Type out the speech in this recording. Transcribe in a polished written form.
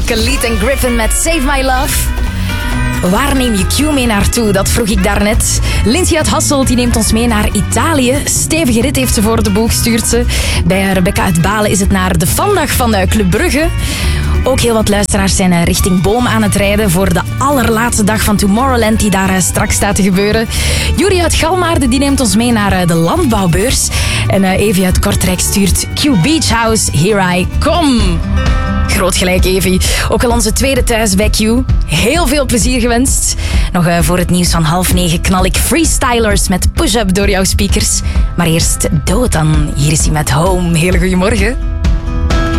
Khalid en Griffin met Save My Love. Waar neem je Q mee naartoe? Dat vroeg ik daarnet. Lindsay uit Hasselt die neemt ons mee naar Italië. Stevige rit heeft ze voor de boeg, stuurt ze. Bij Rebecca uit Balen is het naar de vandag van Club Brugge. Ook heel wat luisteraars zijn richting Boom aan het rijden voor de allerlaatste dag van Tomorrowland die daar straks staat te gebeuren. Juri uit Galmaarden die neemt ons mee naar de landbouwbeurs. En Evie uit Kortrijk stuurt Q Beach House, Here I Come. Groot gelijk, Evie. Ook al onze tweede thuis bij Q. Heel veel plezier gewenst. Nog voor het nieuws van 8:30 knal ik Freestylers met Push Up door jouw speakers. Maar eerst Dotan. Hier is hij met Home. Hele goeiemorgen.